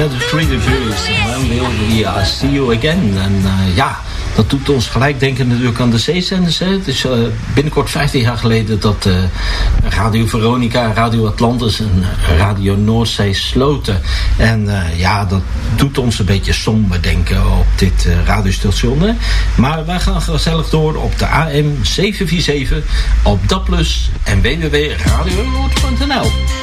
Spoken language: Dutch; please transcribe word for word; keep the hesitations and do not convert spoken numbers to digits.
Ja, de Three Reviews. When will we uh, see you again? En uh, ja, dat doet ons gelijk denken natuurlijk aan de zeezenders. Hè. Het is uh, binnenkort vijftien jaar geleden dat uh, Radio Veronica, Radio Atlantis en Radio Noordzee sloten. En uh, ja, dat doet ons een beetje somber denken op dit uh, radiostation. Hè. Maar wij gaan gezellig door op de A M zeven vier zeven, op DAB plus en w w w punt radio noord punt n l.